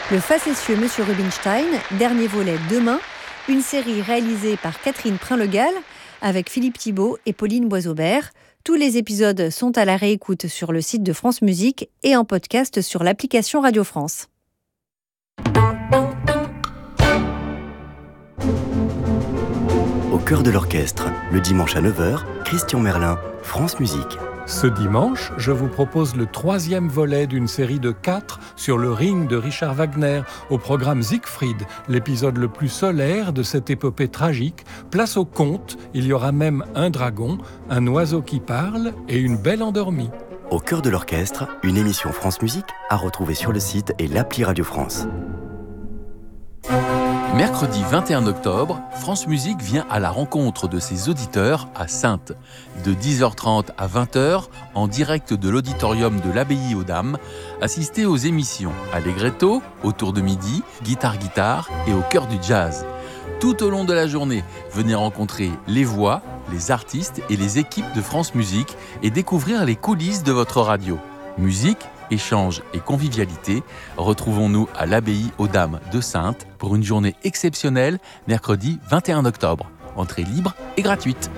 Le facétieux Monsieur Rubinstein, dernier volet demain, une série réalisée par Catherine Prin-Legal avec Philippe Thibault et Pauline Boisaubert. Tous les épisodes sont à la réécoute sur le site de France Musique et en podcast sur l'application Radio France. Au cœur de l'orchestre, le dimanche à 9h, Christian Merlin, France Musique. Ce dimanche, je vous propose le 3e volet d'une série de 4 sur le Ring de Richard Wagner, au programme Siegfried, l'épisode le plus solaire de cette épopée tragique. Place au conte, il y aura même un dragon, un oiseau qui parle et une belle endormie. Au cœur de l'orchestre, une émission France Musique à retrouver sur le site et l'appli Radio France. Mercredi 21 octobre, France Musique vient à la rencontre de ses auditeurs à Saintes. De 10h30 à 20h, en direct de l'auditorium de l'Abbaye aux Dames, assistez aux émissions Allegretto, autour de midi, Guitare et au cœur du jazz. Tout au long de la journée, venez rencontrer les voix, les artistes et les équipes de France Musique et découvrir les coulisses de votre radio. Musique, échange et convivialité, retrouvons-nous à l'Abbaye aux Dames de Saintes pour une journée exceptionnelle, mercredi 21 octobre. Entrée libre et gratuite.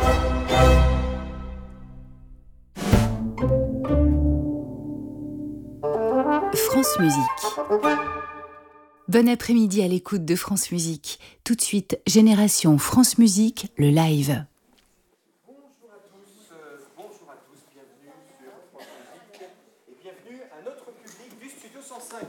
France Musique. Bon après-midi à l'écoute de France Musique. Tout de suite, Génération France Musique, le live. Bonjour à tous, bienvenue sur France Musique et bienvenue à notre public du Studio 105.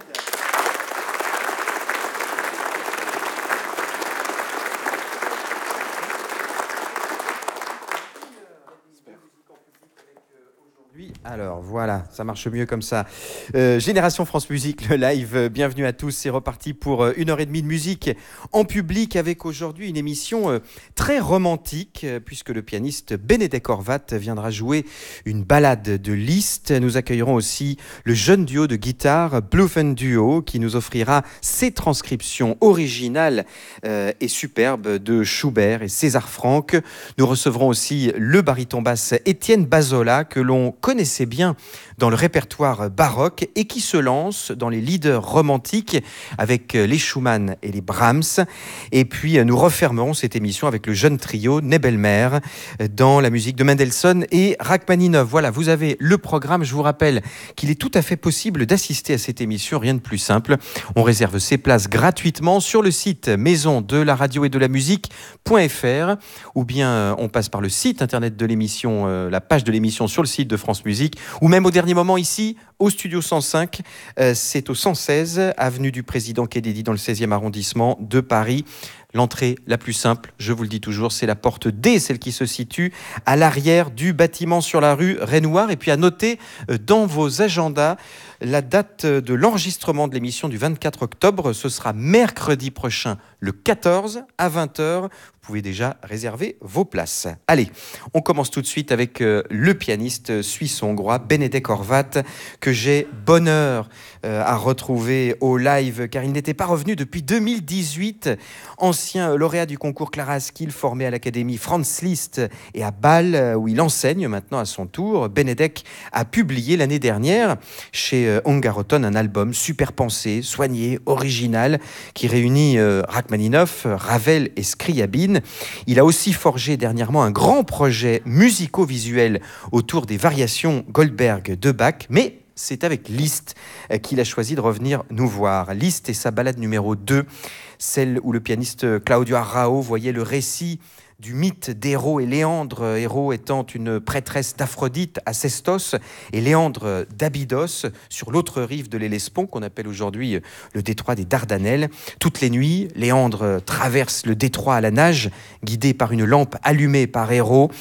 Alors voilà, ça marche mieux comme ça. Génération France Musique, le live, bienvenue à tous. C'est reparti pour 1h30 de musique en public avec aujourd'hui une émission très romantique puisque le pianiste Benedek Horvat viendra jouer une ballade de Liszt. Nous accueillerons aussi le jeune duo de guitare Bluffen Duo qui nous offrira ses transcriptions originales et superbes de Schubert et César Franck. Nous recevrons aussi le baryton basse Étienne Bazola que l'on connaissait bien dans le répertoire baroque et qui se lance dans les leaders romantiques avec les Schumann et les Brahms. Et puis nous refermerons cette émission avec le jeune trio Nebelmer dans la musique de Mendelssohn et Rachmaninov. Voilà, vous avez le programme. Je vous rappelle qu'il est tout à fait possible d'assister à cette émission, rien de plus simple. On réserve ses places gratuitement sur le site maison de la radio et de la musique.fr ou bien on passe par le site internet de l'émission, la page de l'émission sur le site de France Musique ou même au dernier moment ici au studio 105, c'est au 116 avenue du Président Kennedy dans le 16e arrondissement de Paris. L'entrée la plus simple, je vous le dis toujours, c'est la porte D, celle qui se situe à l'arrière du bâtiment sur la rue Raynouard. Et puis à noter dans vos agendas la date de l'enregistrement de l'émission du 24 octobre. Ce sera mercredi prochain, le 14 à 20h. Vous pouvez déjà réserver vos places. Allez, on commence tout de suite avec le pianiste suisse-hongrois Benedek Horvat que j'ai bonheur à retrouver au live car il n'était pas revenu depuis 2018. Ancien lauréat du concours Clara Askill formé à l'Académie Franz Liszt et à Bâle où il enseigne maintenant à son tour. Benedek a publié l'année dernière chez Ungaroton un album super pensé, soigné, original qui réunit Rachmaninov, Ravel et Scriabine. Il a aussi forgé dernièrement un grand projet musico-visuel autour des variations Goldberg de Bach, mais c'est avec Liszt qu'il a choisi de revenir nous voir. Liszt et sa ballade numéro 2, celle où le pianiste Claudio Arrao voyait le récit du mythe d'Héro et Léandre, Héro étant une prêtresse d'Aphrodite à Sestos et Léandre d'Abydos sur l'autre rive de l'Hellespont qu'on appelle aujourd'hui le détroit des Dardanelles. Toutes les nuits, Léandre traverse le détroit à la nage, guidé par une lampe allumée par Héro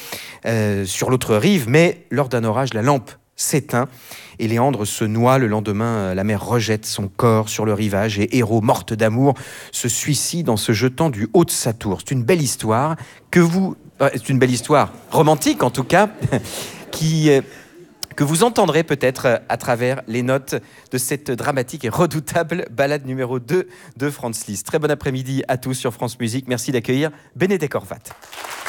sur l'autre rive, mais lors d'un orage, la lampe s'éteint et Léandre se noie. Le lendemain, la mer rejette son corps sur le rivage et Héro, morte d'amour, se suicide en se jetant du haut de sa tour. C'est une belle histoire c'est une belle histoire romantique en tout cas, que vous entendrez peut-être à travers les notes de cette dramatique et redoutable ballade numéro 2 de Franz Liszt. Très bon après-midi à tous sur France Musique. Merci d'accueillir Benedek Horvat.